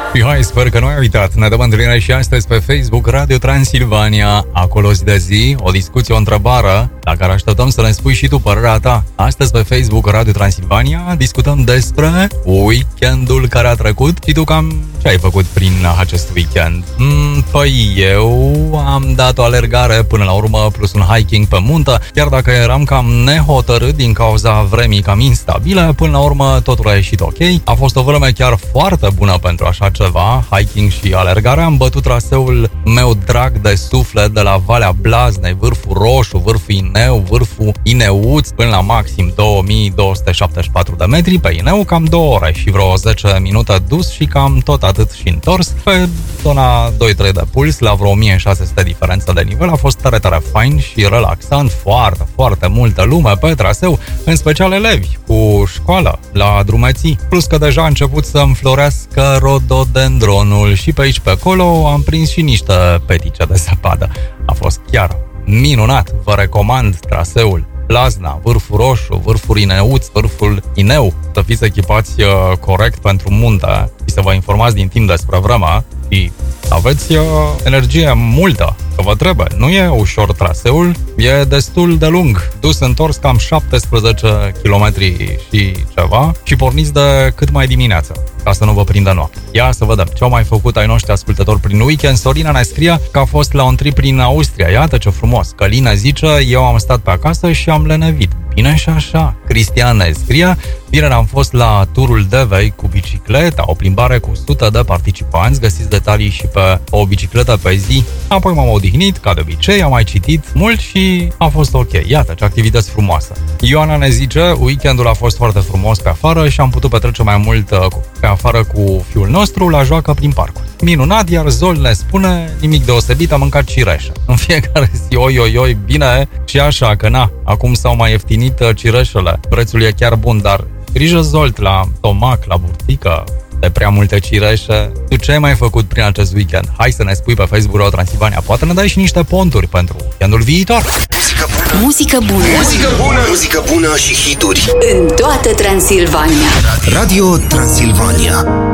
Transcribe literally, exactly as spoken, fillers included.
Și hai, sper că nu ai uitat. Ne dăm întâlnire și astăzi pe Facebook Radio Transilvania. Acolo zi de zi, o discuție, o întrebare la care așteptăm să ne spui și tu părerea ta. Astăzi pe Facebook Radio Transilvania discutăm despre weekendul care a trecut și tu cam ce ai făcut prin acest weekend. Mm, păi eu am dat o alergare până la urmă plus un hiking pe muntă, chiar dacă eram cam nehotărât din cauza vremii cam instabile, până la urmă totul a ieșit ok. A fost o vreme chiar foarte bună pentru așa ceva, hiking și alergare. Am bătut traseul meu drag de suflet de la Valea Blaznei, vârful Roșu, vârful Ineu, vârful Ineuț, până la maxim două mii două sute șaptezeci și patru de metri pe Ineu, cam două ore și vreo zece minute dus și cam tot atât și întors. Pe zona doi trei de puls, la vreo o mie șase sute diferență de nivel, a fost tare, tare fain și relaxant, foarte, foarte multă lume pe traseu, în special elevi cu școală la drumeții, plus că deja a început să înflorească rododendronul și pe aici pe acolo am prins și niște petice de zăpadă. A fost chiar minunat, vă recomand traseul Blazna, vârful Roșu, vârful Ineuț, vârful Ineu, să fiți echipați uh, corect pentru munte și să vă informați din timp despre vreme și aveți uh, energie multă, că vă trebuie. Nu e ușor traseul, e destul de lung, dus întors cam șaptesprezece kilometri și ceva și porniți de cât mai dimineață, ca să nu vă prindă noapte. Ia să vedem ce au mai făcut ai noștri ascultători prin weekend. Sorina ne scrie că a fost la un trip prin Austria. Iată ce frumos. Călina zice, eu am stat pe acasă și am lenevit. Bine și așa. Cristian ne scrie, vineri am fost la turul Devei cu bicicleta, o plimbare cu sute de participanți, găsiți detalii și pe o bicicletă pe zi. Apoi m-am odihnit, ca de obicei, am mai citit mult și a fost ok. Iată ce activități frumoase. Ioana ne zice, weekendul a fost foarte frumos pe afară și am putut petrece mai mult pe afară cu fiul nostru la joacă prin parcuri. Minunat, iar Zol ne spune, nimic deosebit, am mâncat cireșe. În fiecare zi, oi, oi, oi, bine și așa, că na, acum s-au mai ieftinit cireșele. Prețul e chiar bun, dar grijă, Zolt, la stomac, la burtică, de prea multe cireșe. Tu ce ai mai făcut prin acest weekend? Hai să ne spui pe Facebook Radio Transilvania. Poate ne dai și niște ponturi pentru weekendul viitor. Muzică bună. Muzică bună. Muzică bună. Muzică bună și hituri. În toată Transilvania. Radio Transilvania.